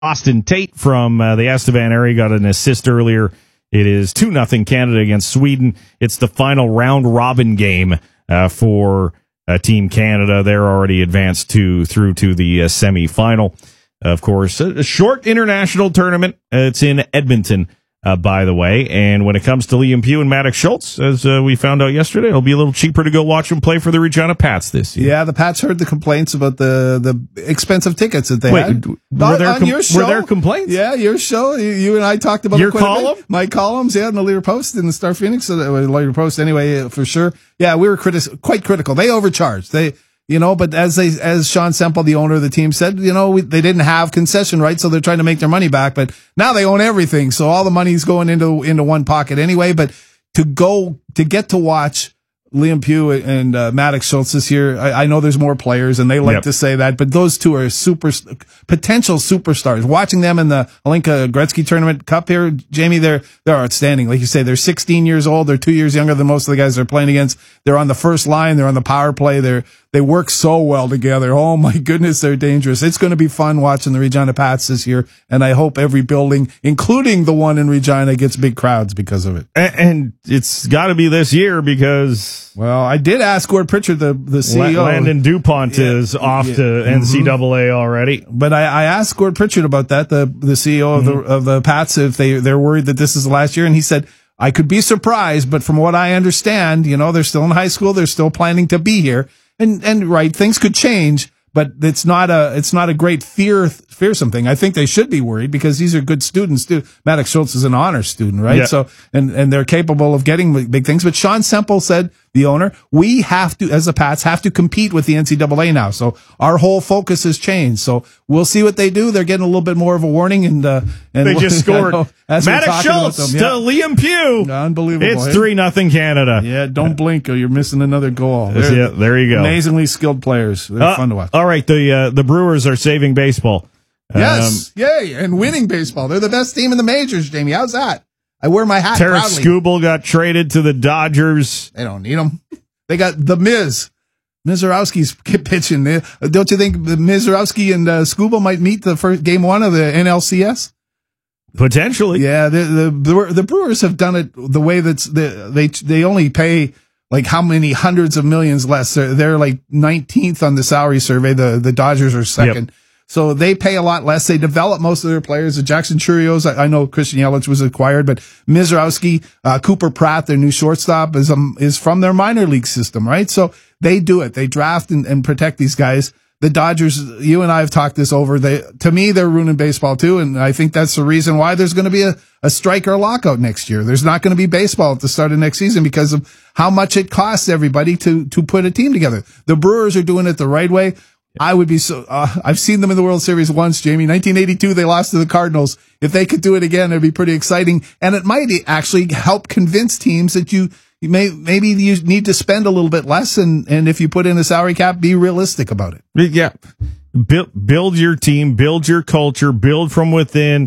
Austin Tate from the Estevan area got an assist earlier. It is 2-0 Canada against Sweden. It's the final round-robin game for Team Canada. They're already advanced through to the semi-final. Of course, a short international tournament. It's in Edmonton, by the way. And when it comes to Liam Pugh and Maddox Schultz, as we found out yesterday, it'll be a little cheaper to go watch them play for the Regina Pats this year. Yeah, the Pats heard the complaints about the expensive tickets that they had. Were there complaints? Yeah, your show. You and I talked about your column? My columns, yeah, in the Leader Post, in the Star Phoenix, Leader Post anyway, for sure. Yeah, we were quite critical. They overcharged. But as Sean Semple, the owner of the team, said, they didn't have concession rights, so they're trying to make their money back. But now they own everything, so all the money's going into one pocket anyway. But to get to watch Liam Pugh and Maddox Schultz this year, I know there's more players, and they like to say that, but those two are potential superstars. Watching them in the Alinka Gretzky Tournament Cup here, Jamie, they're outstanding. Like you say, they're 16 years old. They're 2 years younger than most of the guys they're playing against. They're on the first line. They're on the power play. They work so well together. Oh my goodness, they're dangerous. It's going to be fun watching the Regina Pats this year, and I hope every building, including the one in Regina, gets big crowds because of it. And it's got to be this year because... Well, I did ask Gord Pritchard, the CEO. Landon DuPont is off to NCAA already. But I asked Gord Pritchard about that, the CEO of the Pats, if they're worried that this is the last year, and he said, I could be surprised, but from what I understand, they're still in high school, they're still planning to be here. And right, things could change, but it's not a great fearsome thing. I think they should be worried because these are good students too. Maddox Schultz is an honor student, right? Yeah. So, and they're capable of getting big things. But Sean Semple said, the owner, we have to, as the Pats, have to compete with the NCAA now. So our whole focus has changed. So we'll see what they do. They're getting a little bit more of a warning, and they just scored. Maddox Schultz to Liam Pugh. Unbelievable. It's 3-0 Canada. Yeah, don't blink or you're missing another goal. There you go. Amazingly skilled players. They're fun to watch. All right, the Brewers are saving baseball. Yes, yay, and winning baseball. They're the best team in the majors, Jamie. How's that? I wear my hat Tarik proudly. Skubal got traded to the Dodgers. They don't need him. They got the Miz. Mizorowski's pitching. Don't you think Mizorowski and Skubal might meet the first game one of the NLCS? Potentially. Yeah, the Brewers have done it the way they only pay like how many hundreds of millions less. They're like 19th on the salary survey. The Dodgers are second. Yep. So they pay a lot less. They develop most of their players. The Jackson Churios, I know Christian Yelich was acquired, but Mizorowski, Cooper Pratt, their new shortstop, is from their minor league system, right? So they do it. They draft and protect these guys. The Dodgers, you and I have talked this over. To me, they're ruining baseball too, and I think that's the reason why there's going to be a strike or a lockout next year. There's not going to be baseball at the start of next season because of how much it costs everybody to put a team together. The Brewers are doing it the right way. I would be I've seen them in the World Series once, Jamie. 1982, they lost to the Cardinals. If they could do it again, it'd be pretty exciting. And it might actually help convince teams that maybe you need to spend a little bit less. And if you put in a salary cap, be realistic about it. Yeah. Build your team, build your culture, build from within.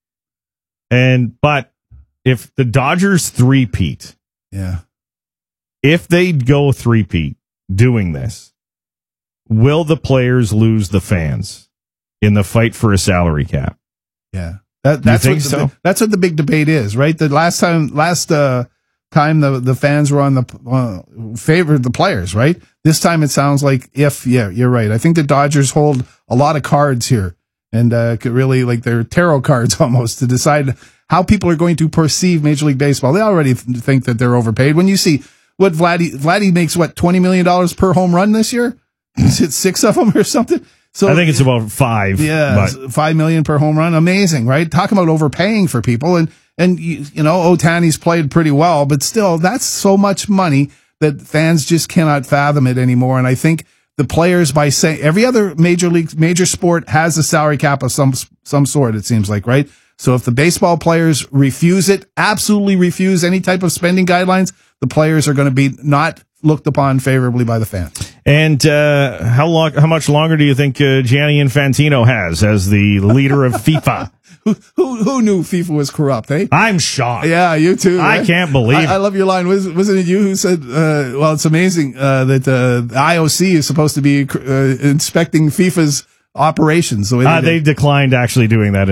But if the Dodgers three-peat, if they go three-peat doing this, will the players lose the fans in the fight for a salary cap? Yeah. That's what the big debate is, right? The last time the fans were on the favored the players, right? This time it sounds like you're right. I think the Dodgers hold a lot of cards here and could really, like, they're tarot cards almost to decide how people are going to perceive Major League Baseball. They already think that they're overpaid. When you see what Vladdy makes, $20 million per home run this year? Is it 6 of them or something? So I think it's about 5. Yeah, $5 million per home run. Amazing, right? Talk about overpaying for people. And Ohtani's played pretty well, but still, that's so much money that fans just cannot fathom it anymore. And I think the players, by saying every other major sport has a salary cap of some sort, it seems like, right? So if the baseball players absolutely refuse any type of spending guidelines, the players are going to be not looked upon favorably by the fans. And how much longer do you think Gianni Infantino has as the leader of FIFA? Who knew FIFA was corrupt, eh? I'm shocked. Yeah, you too. I right? can't believe it. I love your line. Wasn't it you who said, it's amazing that the IOC is supposed to be inspecting FIFA's operations. The way they declined actually doing that